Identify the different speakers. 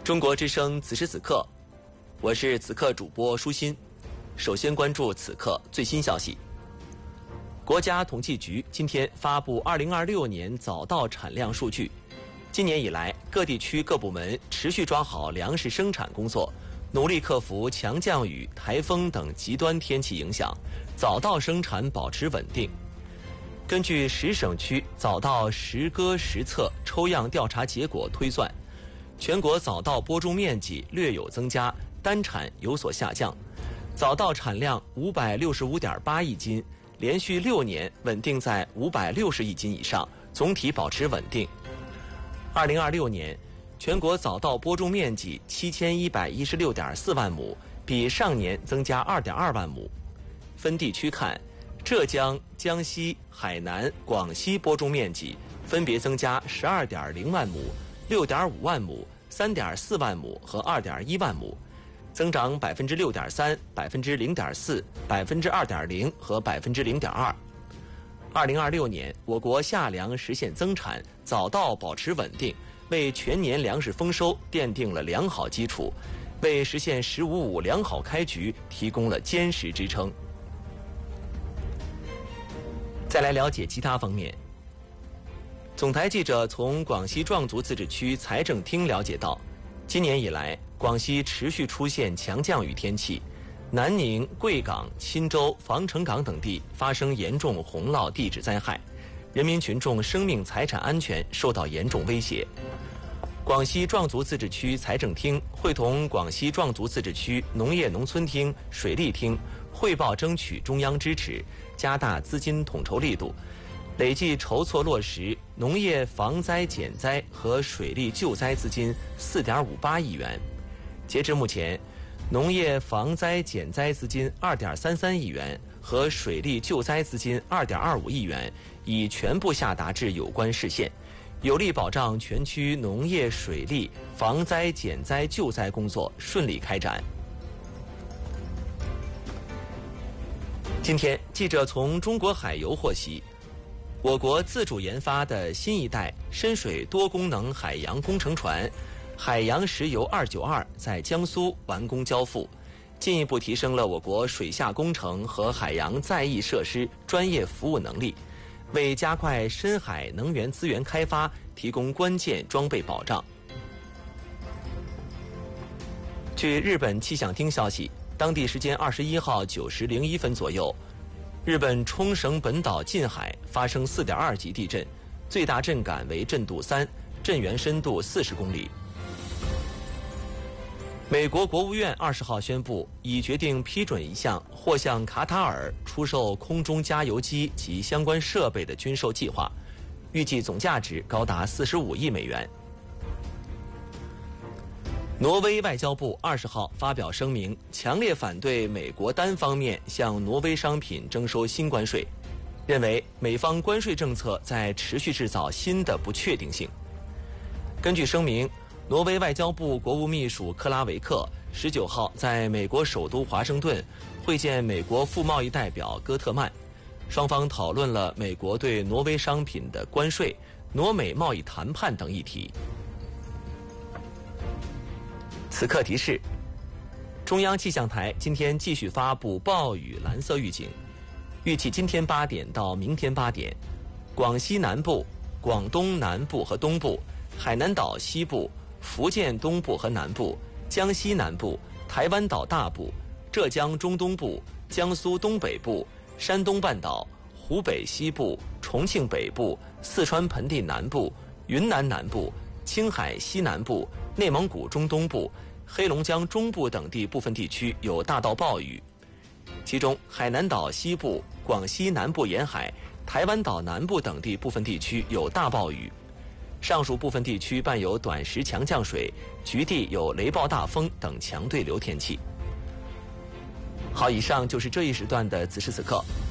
Speaker 1: 中国之声此时此刻，我是此刻主播舒心。首先关注此刻最新消息。国家统计局今天发布2026年早稻产量数据。今年以来，各地区各部门持续抓好粮食生产工作，努力克服强降雨、台风等极端天气影响，早稻生产保持稳定。根据10省区早稻实割实测抽样调查结果推算，全国早稻播种面积略有增加，单产有所下降。早稻产量565.8亿斤，连续6年稳定在560亿斤以上，总体保持稳定。2026年，全国早稻播种面积7116.4万亩，比上年增加2.2万亩。分地区看，浙江、江西、海南、广西播种面积分别增加12.0万亩、6.5万亩、3.4万亩和2.1万亩，增长6.3%、0.4%、2.0%和0.2%。2026年，我国夏粮实现增产，早稻保持稳定，为全年粮食丰收奠定了良好基础，为实现“15+5”良好开局提供了坚实支撑。再来了解其他方面。总台记者从广西壮族自治区财政厅了解到，今年以来，广西持续出现强降雨天气，南宁、贵港、钦州、防城港等地发生严重洪涝地质灾害，人民群众生命财产安全受到严重威胁。广西壮族自治区财政厅会同广西壮族自治区农业农村厅、水利厅汇报争取中央支持，加大资金统筹力度，累计筹措落实农业防灾减灾和水利救灾资金4.58亿元。截至目前，农业防灾减灾资金2.33亿元和水利救灾资金2.25亿元已全部下达至有关市县，有力保障全区农业水利防灾减灾救灾工作顺利开展。今天，记者从中国海油获悉，我国自主研发的新一代深水多功能海洋工程船海洋石油292在江苏完工交付，进一步提升了我国水下工程和海洋载役设施专业服务能力，为加快深海能源资源开发提供关键装备保障。据日本气象厅消息，当地时间21号9时01分左右，日本冲绳本岛近海发生4.2级地震，最大震感为震度3，震源深度40公里。美国国务院20号宣布，已决定批准一项或向卡塔尔出售空中加油机及相关设备的军售计划，预计总价值高达45亿美元。挪威外交部20号发表声明，强烈反对美国单方面向挪威商品征收新关税，认为美方关税政策在持续制造新的不确定性。根据声明，挪威外交部国务秘书克拉维克19号在美国首都华盛顿会见美国副贸易代表戈特曼，双方讨论了美国对挪威商品的关税、挪美贸易谈判等议题。此刻提示：中央气象台今天继续发布暴雨蓝色预警，预计今天8点到明天8点，广西南部、广东南部和东部、海南岛西部、福建东部和南部、江西南部、台湾岛大部、浙江中东部、江苏东北部、山东半岛、湖北西部、重庆北部、四川盆地南部、云南南部、青海西南部、内蒙古中东部、黑龙江中部等地部分地区有大到暴雨，其中海南岛西部、广西南部沿海、台湾岛南部等地部分地区有大暴雨。上述部分地区伴有短时强降水，局地有雷暴大风等强对流天气。好，以上就是这一时段的此时此刻，